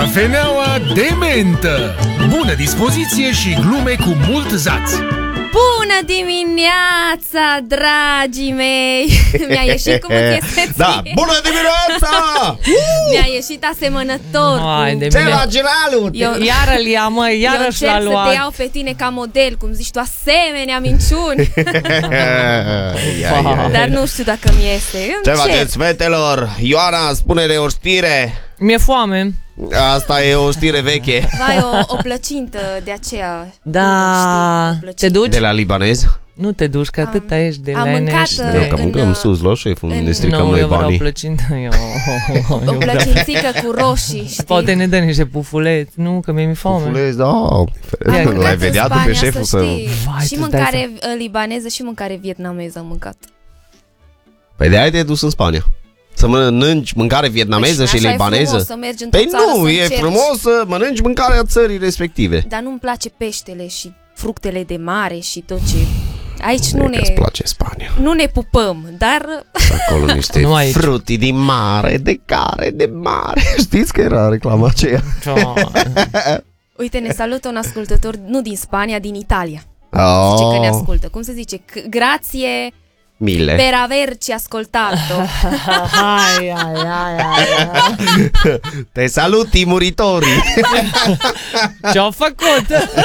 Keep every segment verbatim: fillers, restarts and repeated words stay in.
Cafeneaua de mentă. Bună dispoziție și glume cu mult zaț. Bună dimineața, dragii mei! Mi-a ieșit cum îți iese. Da, bună dimineața! Mi-a ieșit asemănător. Hai de Ce mine. la Giralu? Eu, Iară îl ia, măi, eu iarăși l-a încerc să te luat. iau pe tine ca model, cum zici tu, asemenea minciuni. Ia, ia. Dar nu știu dacă mi iese. Ce Încerc. faceți, fetelor? Ioana, spune-ne o știre. Mi-e foame. Asta e o știre veche. Vai, o, o plăcintă de aceea. Da. Știi, o plăcintă. Te duci? De la libanez? Nu te duci, că atât ești de am leneș. mâncat, de- Eu că în, mâncăm uh, sus la șef, unde în- ne stricăm Nu, noi eu vreau banii. plăcintă. Eu, O eu vreau. plăcințică cu roșii, știi? Poate ne dă niște pufuleți. Nu, că mi-e foame. Pufuleți, da. Am Ia, mâncat L-ai în vedea tu Spania, pe șeful să să... știi. Vai, Și tu-ți dai mâncare uh, libaneză și mâncare vietnameză am mâncat. Păi de-aia te-ai dus în Spania. Să mănânci mâncare vietnameză Păi și așa e libaneză? frumos să mergi într-o Păi țară nu, să e încerci. frumos să mănânci mâncarea țării respective. Dar nu-mi place peștele și fructele de mare și tot ce... Aici nu Nu ne, că-ți place Spania. nu ne pupăm, dar... Acolo niște Nu aici. fruti din mare, de care, de mare. Știți că era reclama aceea? Uite, ne salută un ascultător, nu din Spania, din Italia. Oh, Zice că ne ascultă. Cum se zice? C- grazie mile. per averci ascoltato. Hai, hai, hai, hai. Te salut, timuritorii. Ce-au făcut?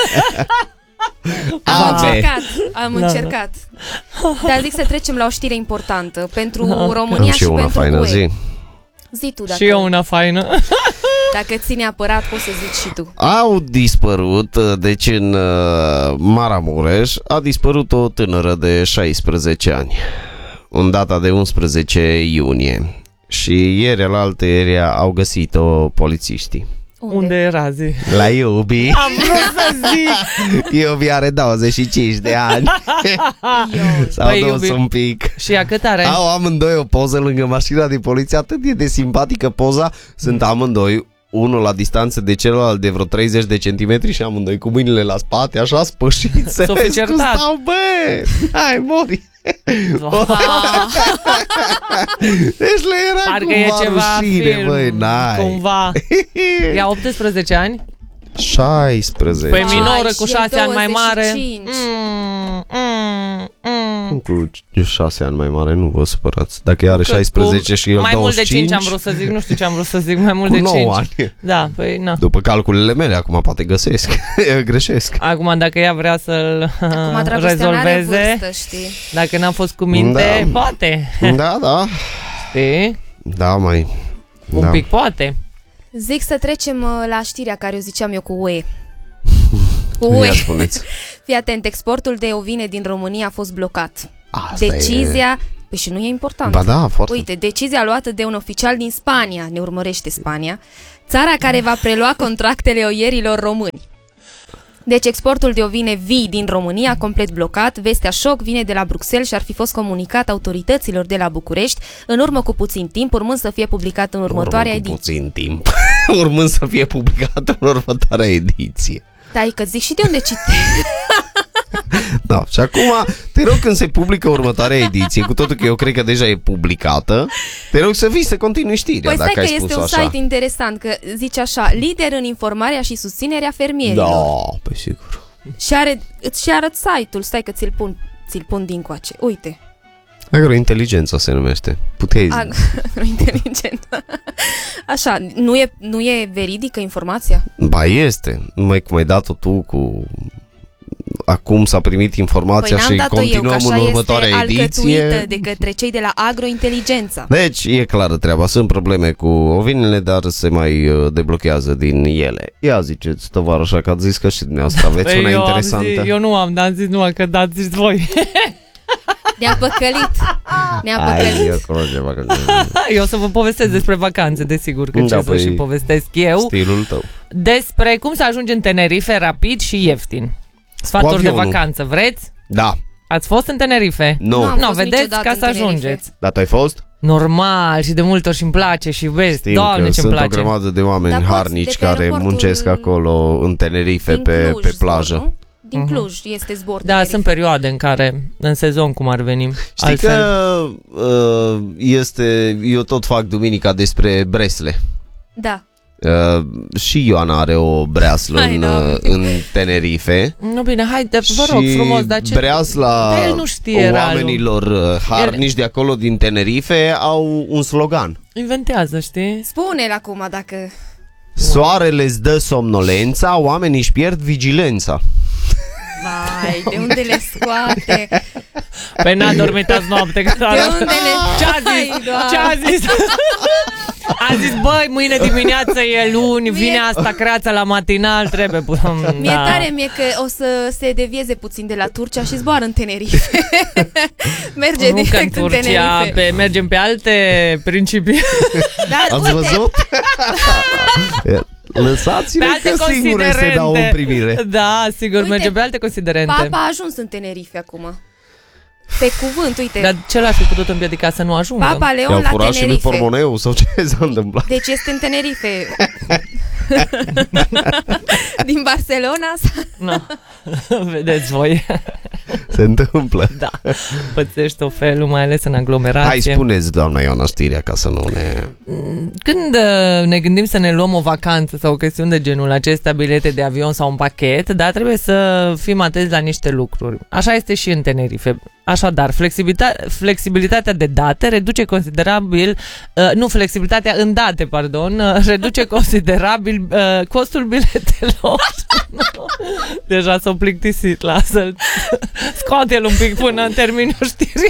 Am Ah, încercat, am Da, încercat. Dar zic să trecem la o știre importantă pentru România Am și și eu una pentru faină, U E. zi. Zi tu, dacă, Și eu una faină. dacă ții neapărat, poți să zici și tu. Au dispărut, deci în uh, Maramureș a dispărut o tânără de șaisprezece ani în data de unsprezece iunie și ieri alaltă ieri au găsit-o polițiștii. Unde? Unde era, zi? La Iubi. Am vrut să zic. Iubi are douăzeci și cinci de ani. Eu. S-au Păi, dus Iubi. un pic. Și ea cât are? Au amândoi o poză lângă mașina de poliție. Atât e de simpatică poza. Sunt amândoi, unul la distanță de celălalt de vreo treizeci de centimetri și amândoi cu mâinile la spate, așa spășiți. S-o fi certat. Stau, bă, hai, mori. Deci le era Parcă cumva e ceva rușine, film, băi, n-ai. cumva. Ea optsprezece ani? șaisprezece. Păi Vai, minoră cu și el șase ani mai mare. douăzeci și cinci. Mm, mm, mm. Cu șase ani mai mare, nu vă supărați. Dacă ea are Că șaisprezece cu și el mai mult de douăzeci și cinci, cinci am vrut să zic, nu știu ce am vrut să zic, mai mult cu de nouă cinci. ani. Da, păi na. După calculele mele, acum poate găsesc. Greșesc. Acum dacă ea vrea să-l Acum dragostea n-are rezolveze, vârstă, știi? dacă n-a fost cu minte, Da. poate. Da, da. Știi? Da, mai. Un Da. pic poate. Zic să trecem uh, la știrea care o ziceam eu cu U E. Cu U E. Ia spuneți. Fii atent, exportul de ovine din România a fost blocat. Asta Decizia... Păi și nu e important. Ba da, foarte. Uite, decizia luată de un oficial din Spania, ne urmărește Spania, țara care va prelua contractele oierilor români. Deci exportul de ovine vii din România complet blocat. Vestea șoc vine de la Bruxelles și ar fi fost comunicat autorităților de la București în urmă cu puțin timp, urmând să fie publicat în următoarea Urmă cu ediție. puțin timp. Urmând să fie publicat în următoarea ediție. Stai că zic și de unde citești. Da, și acum te rog când se publică următoarea ediție, cu totul că eu cred că deja e publicată, te rog să vii să continui știrea, Păi stai dacă că ai este spus un așa. site interesant, că zice așa, lider în informarea și susținerea fermierilor. Da, pe sigur. Și are, îți și arăt site-ul, stai că ți-l pun, ți-l pun din coace. Uite. Agrointeligența se numește. Puteți. Agrointeligență. Așa, nu e, nu e veridică informația? Ba este. Numai cum ai dat-o tu cu... Acum s-a primit informația Păi și n-am dat-o eu, că continuăm așa în următoarea este ediție. alcătuită de către cei de la Agrointeligența. Deci e clară treaba, sunt probleme cu ovinele, dar se mai uh, deblochează din ele. Ia ziceți, tovarășa, că ați zis că și dumneavoastră aveți Păi una eu, am interesantă. zis, eu nu am, dar am zis nu, că dați zis voi. Ne-a păcălit. Ne-a Ai, păcălit. eu acolo ceva că Eu o să vă povestesc despre vacanțe, desigur, că Da, ce să păi, și povestesc eu. stilul tău. Despre cum să ajungi în Tenerife rapid și ieftin. Sfaturi de avionul. vacanță, vreți? Da. Ați fost în Tenerife? Nu. Nu am Nu, fost vedeți, niciodată ca în să Tenerife. ajungeți. Dar tu ai fost? Normal, și de multe ori și-mi place și vezi, Știu Doamne, că ce-mi sunt place. o grămadă de oameni Dar poți harnici de pe care aeroportul muncesc acolo în Tenerife Din pe, Cluj pe zbor, plajă. nu? Din Cluj este zbor. Da, Tenerife. sunt perioade în care, în sezon, cum ar veni. Știi altfel. că uh, este, eu tot fac duminica despre bresle. Da. Uh, și Ioana are o breaslă Hai, în, da. în Tenerife. Nu bine, haide, vă rog și frumos, dar ce... breasla Dar el nu știe, oamenilor harnici de acolo din Tenerife au un slogan. Inventează, știi? Spune-l acum dacă... Soarele îți dă somnolența, oamenii își pierd vigilența. Vai, de unde le scoate? Păi n-a dormit azi noapte. De unde le... Ce-a zis? Hai, Doamne. Ce-a zis? A zis, băi, mâine dimineață e luni, vine asta creața la matinal, trebuie... Mie da. tare mie că o să se devieze puțin de la Turcia și zboară în Tenerife. Merge Nu că în direct în Turcia, Tenerife. pe, mergem pe alte principii. Dar, Ați uite, văzut? Lăsați-le Pe alte că singure se dau în primire. Da, sigur, Uite, mergem pe alte considerente. Papa a ajuns în Tenerife acum. Pe cuvânt, uite. Dar ce l-ar fi putut împiedica să nu ajungă? Papa Leon I-au la furat și lui Tenerife. pormoneu sau ce s-a întâmplat? Deci este în Tenerife. Din Barcelona. No. Vedeți voi. Se întâmplă. Da, pățești o felul, mai ales în aglomerație. Hai, spuneți, doamna Ioana, știrea ca să nu ne... Când uh, ne gândim să ne luăm o vacanță sau o chestiune de genul acesta, bilete de avion sau un pachet, dar trebuie să fim atenți la niște lucruri. Așa este și în Tenerife. Așadar, flexibilita- flexibilitatea de date reduce considerabil, uh, nu, flexibilitatea în date, pardon, uh, reduce considerabil uh, costul biletelor. Deja s-o plictisit, lasă-l. Scoate-l un pic până în terminul știrii.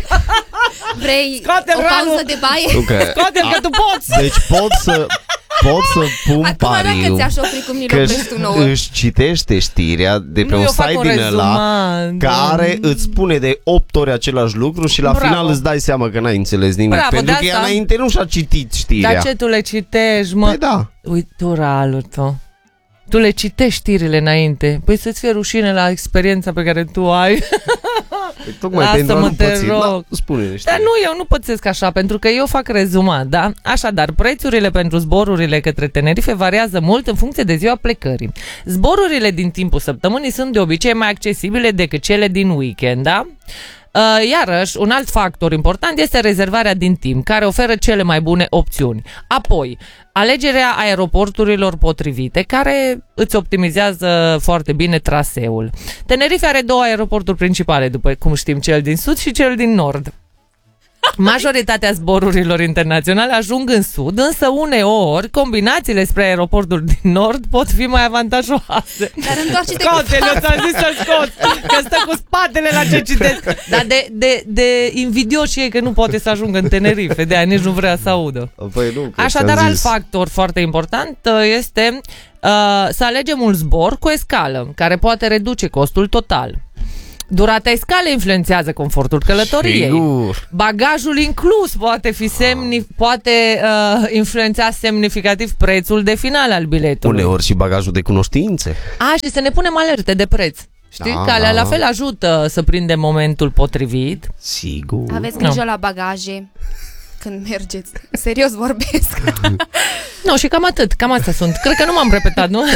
Vrei Scoate-l, o pauză Radu! de baie? Nu că... Scoate-l că tu poți! Deci pot să, pot să pun Acum pariu dacă ți-aș opri cum ni-l că oprești tu nouă. își citește știrea de pe Nu, un eu fac site un din ăla rezumat. care îți spune de opt ori același lucru și la Bravo. final îți dai seama că n-ai înțeles nimic. Bravo, pentru de că ea asta- înainte nu și-a citit știrea. Dar ce tu le citești, mă? Păi da. Uite, tu, Ralu, tu. Tu le citești știrile înainte. Păi să-ți fie rușine la experiența pe care tu ai. Păi tocmai Lasă-mă, pentru a nu te păți. rog. Da, spune-ne Dar știrea. nu, eu nu pățesc așa, pentru că eu fac rezumat, da? Așadar, prețurile pentru zborurile către Tenerife variază mult în funcție de ziua plecării. Zborurile din timpul săptămânii sunt de obicei mai accesibile decât cele din weekend, da? Uh, Iarăși, un alt factor important este rezervarea din timp, care oferă cele mai bune opțiuni. Apoi, alegerea aeroporturilor potrivite, care îți optimizează foarte bine traseul. Tenerife are două aeroporturi principale, după cum știm, cel din sud și cel din nord. Majoritatea zborurilor internaționale ajung în sud, însă uneori combinațiile spre aeroportul din nord pot fi mai avantajoase. Dar întoarce-te cu Scoate-l, eu ți-am zis să-l scot, că stă cu spatele la ce citesc. Dar de, de, de invidioși ei că nu poate să ajungă în Tenerife, de aia nici nu vrea să audă. Păi nu, că Așadar, ți-am alt zis. factor foarte important uh, este uh, să alegem un zbor cu escală, care poate reduce costul total. Durata escalei influențează confortul călătoriei. Sigur. Bagajul inclus poate fi semni, poate uh, influența semnificativ prețul de final al biletului. Uneori și bagajul de cunoștințe. A, și să ne punem alerte de preț. Știi? Da, Că alea da. la fel ajută să prindem momentul potrivit. Sigur. Aveți grijă la bagaje când mergeți. Serios vorbesc. Nu, și cam atât, cam astea sunt. Cred că nu m-am repetat, nu?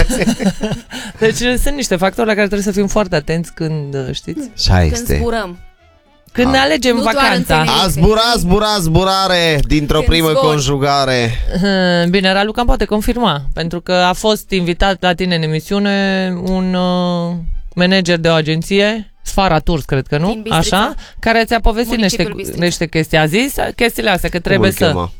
Deci sunt niște factori la care trebuie să fim foarte atenți când, știți? Așa Când este. zburăm. Când A. ne alegem Nu doar vacanța. înțeleg. A zbura, zbura, zburare dintr-o Când primă zbor. conjugare. Bine, Raluca poate confirma, pentru că a fost invitat la tine în emisiune un uh, manager de o agenție, Sfara Tours, cred că nu? Din Bistrița. Așa? Care ți-a povestit niște, Municipiul Bistrița. niște chestii. A zis chestiile astea, că trebuie Cum îl să... chema?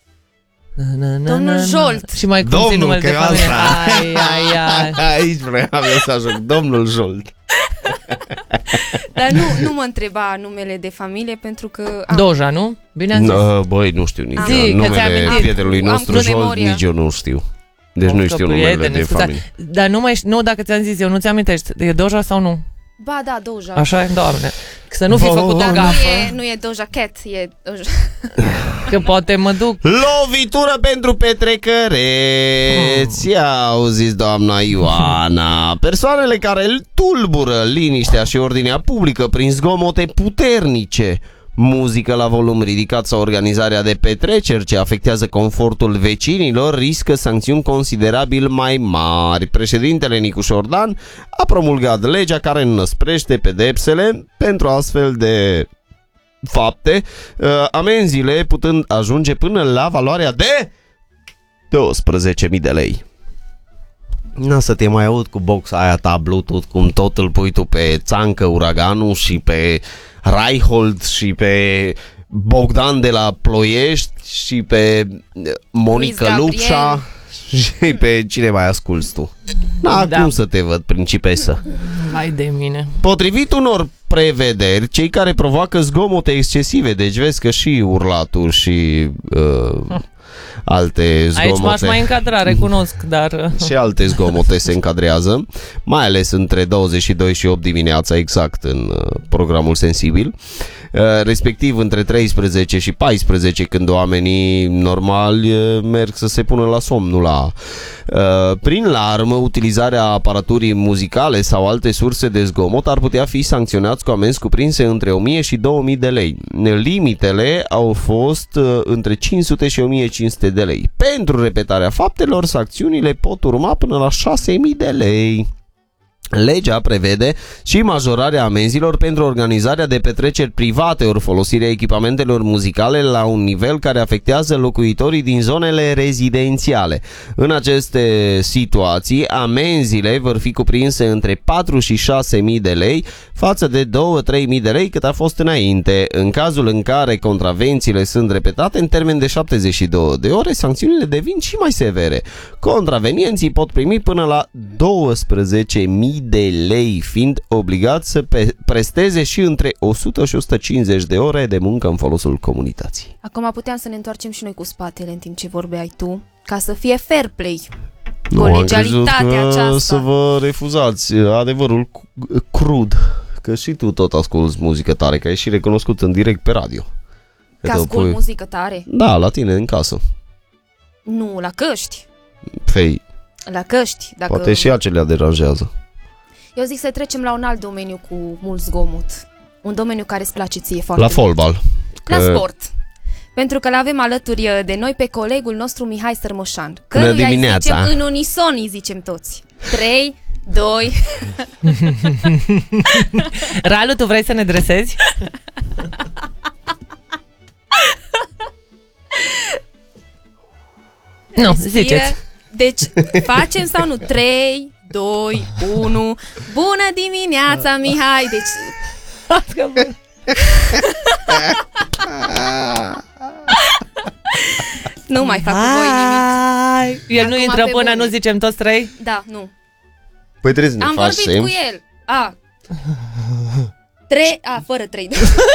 Na, na, na, Domnul na, na. Jolt. Și mai cum ții Domnul, numele de că familie. asta. Ai, ai, ai. Aici vreau eu să ajung. Domnul Jolt. Dar nu, nu mă întreba numele de familie pentru că am, Doja, nu? Bine am zis? No, băi, nu știu nici Am- eu. Zi, că ți-ai Numele amintit. prietenului Am nostru pus Jolt, memoria. nici eu nu știu. Deci Oh, nu că știu numele prietene, de scuzați. familie. Dar nu mai, nu, dacă ți-am zis eu, nu ți-amintești. E Doja sau nu? Ba da, Doja. Așa e, Doamne. Să nu fi Bă, făcut o Dar nu gafă, e, nu e Doja Cat, e Doja. că poate mă duc. Lovitură pentru petrecăre. Hmm. Ți-a auzit, doamna Ioana. Persoanele care îl tulbură liniștea și ordinea publică prin zgomote puternice, muzică la volum ridicat sau organizarea de petreceri ce afectează confortul vecinilor riscă sancțiuni considerabil mai mari. Președintele Nicu Șordan a promulgat legea care înăsprește pedepsele pentru astfel de fapte, uh, amenziile putând ajunge până la valoarea de douăsprezece mii de lei. N-a să te mai aud cu boxa aia ta Bluetooth, cum tot îl pui tu pe Țancă Uraganu și pe Reihold și pe Bogdan de la Ploiești și pe Monica Lupșa și pe cine mai asculți tu. N-a da. cum să te văd, principesă. Hai de mine. Potrivit unor prevederi, cei care provoacă zgomote excesive, deci vezi că și urlatul și uh, alte zgomote... Aici m-aș mai încadra, recunosc, dar... și alte zgomote se încadrează, mai ales între douăzeci și doi și opt dimineața, exact în uh, programul sensibil, uh, respectiv între treisprezece și paisprezece, când oamenii normali uh, merg să se pună la somn, nu la... Uh, prin larmă, utilizarea aparaturii muzicale sau alte surse de zgomot ar putea fi sancționați cu amenzi cuprinse între o mie și două mii de lei. Limitele au fost uh, între cinci sute și o mie cinci sute de lei. Pentru repetarea faptelor, sancțiunile pot urma până la șase mii de lei. Legea prevede și majorarea amenzilor pentru organizarea de petreceri private ori folosirea echipamentelor muzicale la un nivel care afectează locuitorii din zonele rezidențiale. În aceste situații, amenzile vor fi cuprinse între patru și șase mii de lei față de două-trei mii de lei cât a fost înainte. În cazul în care contravențiile sunt repetate în termen de șaptezeci și două de ore, sancțiunile devin și mai severe. Contravenienții pot primi până la douăsprezece mii de lei, fiind obligați să pe- presteze și între o sută și o sută cincizeci de ore de muncă în folosul comunității. Acum puteam să ne întoarcem și noi cu spatele în timp ce vorbeai tu, ca să fie fair play. Nu, colegialitatea am aceasta. să vă refuzați adevărul crud, că și tu tot asculți muzică tare, că ai și recunoscut în direct pe radio. Că ascult pui... muzică tare? Da, la tine în casă. Nu, la căști. Fei. La căști. Dacă... Poate și acelea deranjează. Eu zic să trecem la un alt domeniu cu mult zgomot. Un domeniu care îți place ție foarte La mult. fotbal. La că... sport. Pentru că l-avem alături de noi pe colegul nostru Mihai Sărmoșan. Căruia îi zicem în unison, îi zicem toți. trei, doi... Ralu, tu vrei să ne dresezi? Nu, ziceți. Deci, facem sau nu? trei, doi, unu... Bună dimineața, Mihai! Deci... Nu mai fac cu voi nimic. El nu intră până bune. Nu zicem toți trei? Da, nu. Păi trebuie să ne Am facem. vorbit cu el. A. Trei, a, fără trei.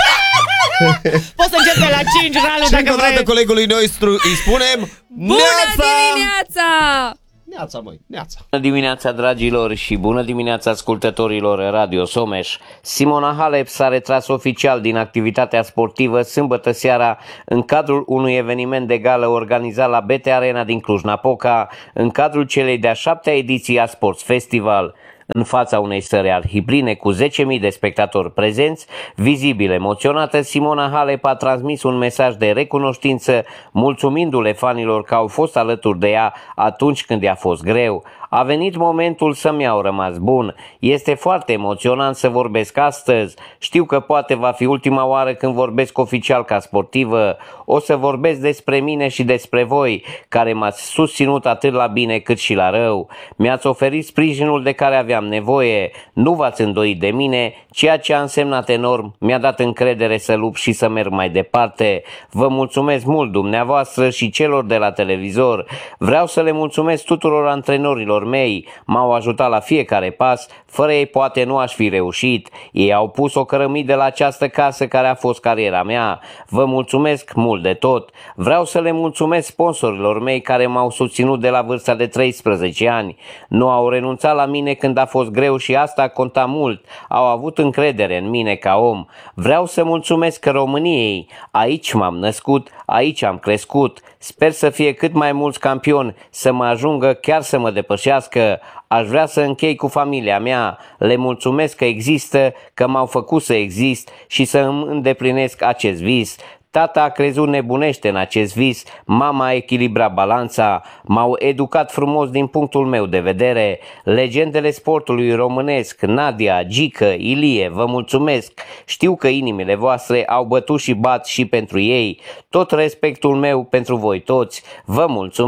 Poți să încep de la cinci, Ralu, și dacă vrei. Colegului nostru îi spunem bună dimineața! Neața, măi, neața. Bună dimineața, dragilor, și bună dimineața ascultătorilor Radio Someș. Simona Halep s-a retras oficial din activitatea sportivă sâmbătă seara în cadrul unui eveniment de gală organizat la B T Arena din Cluj-Napoca, în cadrul celei de-a șaptea ediții a Sports Festival. În fața unei sări alhibline cu zece mii de spectatori prezenți, vizibil emoționată, Simona Halep a transmis un mesaj de recunoștință, mulțumindu-le fanilor că au fost alături de ea atunci când i-a fost greu. A venit momentul să mi-au rămas bun. Este foarte emoționant să vorbesc astăzi. Știu că poate va fi ultima oară când vorbesc oficial ca sportivă. O să vorbesc despre mine și despre voi, care m-ați susținut atât la bine cât și la rău. Mi-ați oferit sprijinul de care aveam nevoie. Nu v-ați îndoit de mine, ceea ce a însemnat enorm. Mi-a dat încredere să lupt și să merg mai departe. Vă mulțumesc mult dumneavoastră și celor de la televizor. Vreau să le mulțumesc tuturor antrenorilor mei, m-au ajutat la fiecare pas, fără ei poate nu aș fi reușit. Ei au pus o cărămidă la această casă care a fost cariera mea. Vă mulțumesc mult de tot. Vreau să le mulțumesc sponsorilor mei care m-au susținut de la vârsta de treisprezece ani. Nu au renunțat la mine când a fost greu și asta conta mult. Au avut încredere în mine ca om. Vreau să mulțumesc României. Aici m-am născut, aici am crescut. Sper să fie cât mai mulți campioni, să mă ajungă chiar să mă depășească. Aș vrea să închei cu familia mea. Le mulțumesc că există, că m-au făcut să exist și să îmi îndeplinesc acest vis. Tata a crezut nebunește în acest vis, mama a echilibrat balanța, m-au educat frumos din punctul meu de vedere. Legendele sportului românesc, Nadia, Gică, Ilie, vă mulțumesc. Știu că inimile voastre au bătut și bat și pentru ei. Tot respectul meu pentru voi toți. Vă mulțumesc.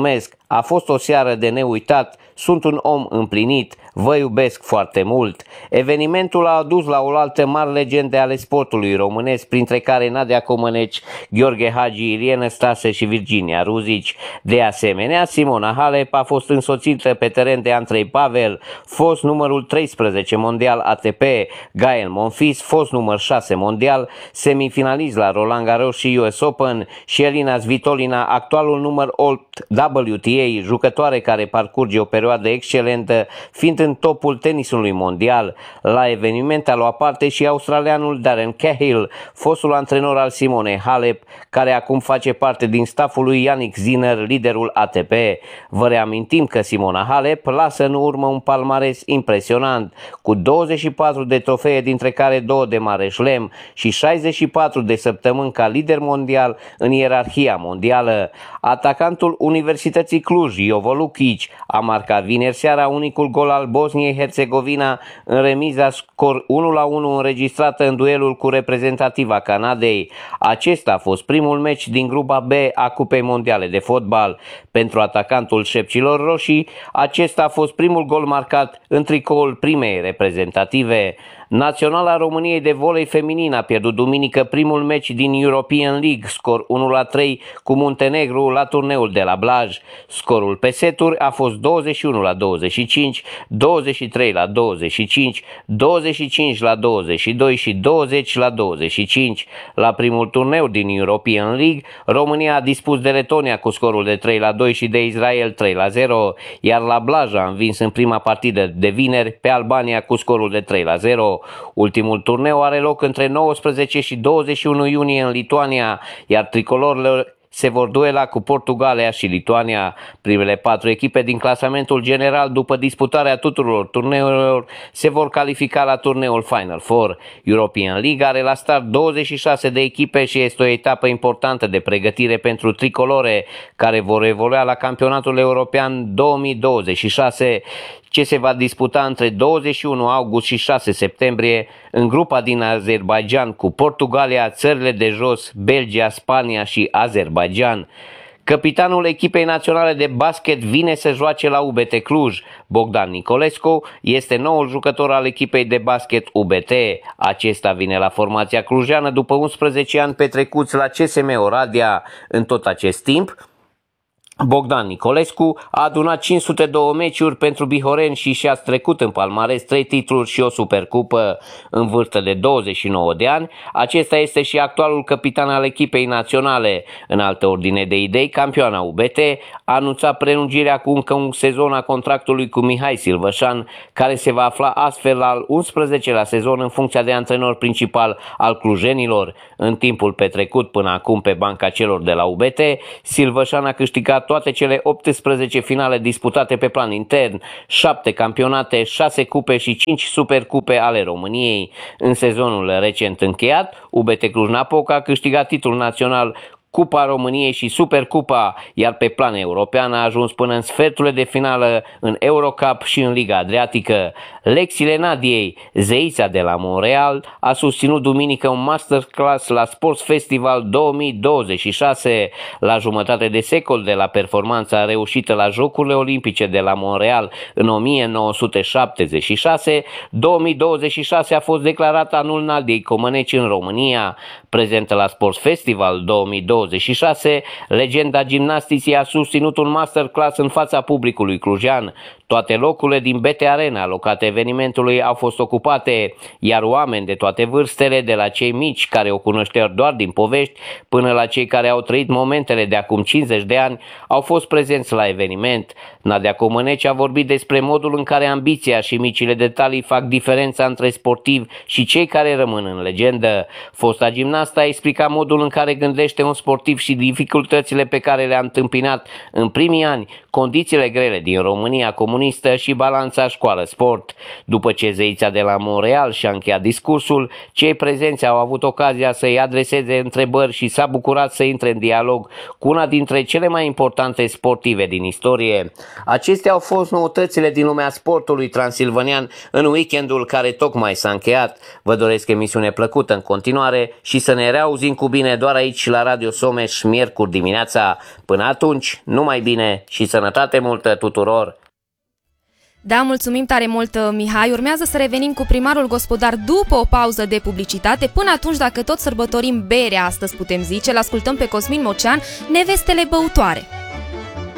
A fost o seară de neuitat, sunt un om împlinit, vă iubesc foarte mult. Evenimentul a adus la oaltă mari legende ale sportului românesc, printre care Nadia Comăneci, Gheorghe Hagi, Iliene Stase și Virginia Ruzici. De asemenea, Simona Halep a fost însoțită pe teren de Andrei Pavel, fost numărul treisprezece mondial A T P, Gael Monfils, fost număr șase mondial, semifinalist la Roland Garros și U S Open, și Elina Svitolina, actualul număr opt W T A, jucătoare care parcurge o perioadă excelentă, fiind în topul tenisului mondial. La eveniment a luat parte și australianul Darren Cahill, fostul antrenor al Simonei Halep, care acum face parte din stafful lui Yannick Sinner, liderul A T P. Vă reamintim că Simona Halep lasă în urmă un palmares impresionant, cu douăzeci și patru de trofee, dintre care două de mare șlem și șaizeci și patru de săptămâni ca lider mondial în ierarhia mondială. Atacantul Universității Cluj, Jovo Lukic, a marcat vineri seara unicul gol al Bosniei-Herzegovina în remiza scor unu la unu înregistrată în duelul cu reprezentativa Canadei. Acesta a fost primul meci din grupa B a Cupei Mondiale de Fotbal. Pentru atacantul șepcilor roșii, acesta a fost primul gol marcat în tricoul primei reprezentative. Naționala României de volei feminin a pierdut duminică primul meci din European League, scor unu la trei, cu Muntenegru la turneul de la Blaj. Scorul pe seturi a fost douăzeci și unu la douăzeci și cinci, douăzeci și trei la douăzeci și cinci, douăzeci și cinci la douăzeci și doi și douăzeci la douăzeci și cinci. La primul turneu din European League, România a dispus de Letonia cu scorul de trei la doi și de Israel trei la zero, iar la Blaj a învins în prima partidă de vineri pe Albania cu scorul de trei la zero. Ultimul turneu are loc între nouăsprezece și douăzeci și unu iunie în Lituania, iar tricolorele se vor duela cu Portugalia și Lituania. Primele patru echipe din clasamentul general, după disputarea tuturor turneurilor, se vor califica la turneul Final Four. European League are la start douăzeci și șase de echipe și este o etapă importantă de pregătire pentru tricolore, care vor evolua la campionatul european două mii douăzeci și șase, ce se va disputa între douăzeci și unu august și șase septembrie în grupa din Azerbaijan cu Portugalia, țările de jos, Belgia, Spania și Azerbaijan. Capitanul echipei naționale de basket vine să joace la U B T Cluj. Bogdan Nicolescu este noul jucător al echipei de basket U B T. Acesta vine la formația clujeană după unsprezece ani petrecuți la C S M Oradea. În tot acest timp, Bogdan Nicolescu a adunat cinci sute doi meciuri pentru bihoreni și și-a trecut în palmares trei titluri și o supercupă. În vârstă de douăzeci și nouă de ani, acesta este și actualul capitan al echipei naționale. În altă ordine de idei, campioana U B T a anunțat prelungirea cu încă un sezon a contractului cu Mihai Silvășan, care se va afla astfel al unsprezecelea sezon în funcția de antrenor principal al clujenilor. În timpul petrecut până acum pe banca celor de la U B T, Silvășan a câștigat toate cele optsprezece finale disputate pe plan intern, șapte campionate, șase cupe și cinci supercupe ale României. În sezonul recent încheiat, U B T Cluj-Napoca a câștigat titlul național, Cupa României și Supercupa, iar pe plan european a ajuns până în sferturile de finală în Eurocup și în Liga Adriatică. Lecțiile Nadiei, zeița de la Montreal, a susținut duminică un masterclass la Sports Festival două mii douăzeci și șase. La jumătate de secol de la performanța reușită la Jocurile Olimpice de la Montreal în o mie nouă sute șaptezeci și șase, două mii douăzeci și șase a fost declarat anul Nadiei Comăneci în România. Prezentă la Sports Festival două mii douăzeci și șase, legenda gimnasticii a susținut un masterclass în fața publicului clujean. Toate locurile din B T Arena alocate evenimentului au fost ocupate, iar oameni de toate vârstele, de la cei mici care o cunoșteau doar din povești, până la cei care au trăit momentele de acum cincizeci de ani, au fost prezenți la eveniment. Nadia Comăneci a vorbit despre modul în care ambiția și micile detalii fac diferența între sportivi și cei care rămân în legendă. Fosta gimnastă a explicat modul în care gândește un sportiv și dificultățile pe care le-a întâmpinat în primii ani, condițiile grele din România comunistă și balanța școală-sport. După ce zeița de la Montreal și-a încheiat discursul, cei prezenți au avut ocazia să-i adreseze întrebări și s-a bucurat să intre în dialog cu una dintre cele mai importante sportive din istorie. Acestea au fost noutățile din lumea sportului transilvanian în weekendul care tocmai s-a încheiat. Vă doresc emisiune plăcută în continuare și să ne reauzim cu bine doar aici la Radio Someș miercuri dimineața. Până atunci, numai bine și sănătate multă tuturor! Da, mulțumim tare mult, Mihai. Urmează să revenim cu primarul gospodar după o pauză de publicitate. Până atunci, dacă tot sărbătorim berea astăzi, putem zice, l-ascultăm pe Cosmin Mocean, Nevestele băutoare.